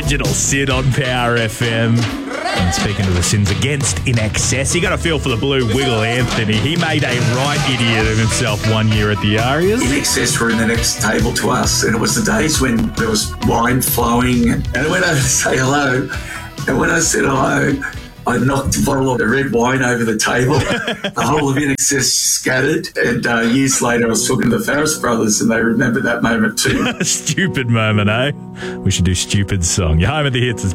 original Sid on Power FM. And speaking of the sins against INXS, you got to feel for the blue wiggle, Anthony. He made a right idiot of himself one year at the Arias. INXS were in the next table to us, and it was the days when there was wine flowing, and I went over to say hello, and when I said hello, I knocked a bottle of the red wine over the table. The whole of INXS scattered, and years later I was talking to the Farris brothers, and they remember that moment too. Stupid moment, eh? We should do Stupid Song. You're home at the hits.